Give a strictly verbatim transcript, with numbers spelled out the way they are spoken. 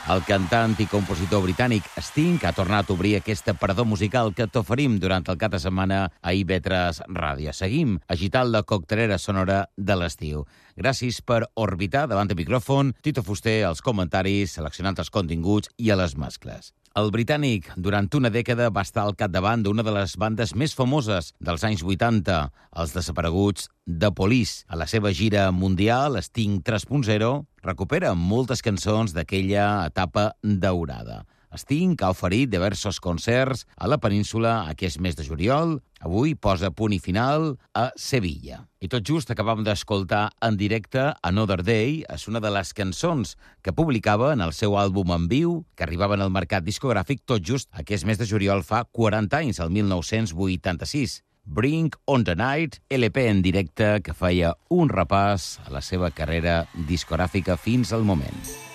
El cantant i compositor britànic Sting ha tornat a obrir aquesta parador musical que t'oferim durant el cap de setmana a I V tres Ràdio. Seguim agitant la coctelera sonora de l'estiu. Gràcies per orbitar davant del micròfon. Tito Fuster, als comentaris, seleccionant els continguts i a les mescles. El britànic, durant una dècada, va estar al capdavant d'una de les bandes més famoses dels anys vuitanta, els desapareguts The Police. A la seva gira mundial, Sting tres punt zero recupera moltes cançons d'aquella etapa daurada. Sting ha oferit diversos concerts a la península aquest mes de juliol. Avui posa punt i final a Sevilla. I tot just acabam d'escoltar en directe Another Day. És una de les cançons que publicava en el seu àlbum en viu, que arribaven al mercat discogràfic tot just aquest mes de juliol fa quaranta anys, el mil nou-cents vuitanta-sis. Bring on the Night, L P en directe que feia un repàs a la seva carrera discogràfica fins al moment.